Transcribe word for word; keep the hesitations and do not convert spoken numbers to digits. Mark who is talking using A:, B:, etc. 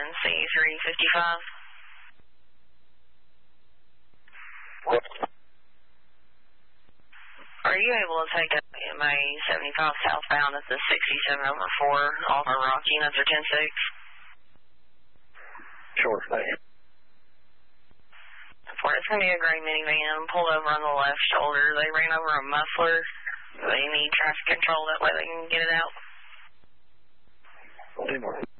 A: N C three fifty-five.
B: What?
A: Are you able to take a M A seventy-five southbound at the sixty-seven over four off of Rocky, and that's our ten six?
B: Sure, thank you.
A: It's going to be a gray minivan, pulled over on the left shoulder. They ran over a muffler. They need traffic control, that way they can get it out.
B: Anymore.